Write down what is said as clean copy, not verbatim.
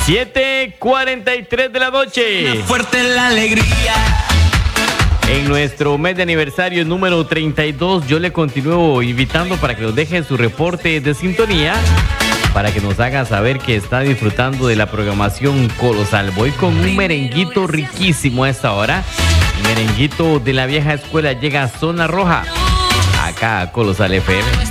7:43 de la noche. Fuerte la alegría. En nuestro mes de aniversario número 32, yo le continúo invitando para que nos deje su reporte de sintonía, para que nos haga saber que está disfrutando de la programación colosal. Voy con un merenguito riquísimo a esta hora. El merenguito de la vieja escuela llega a Zona Roja, acá a Colosal FM.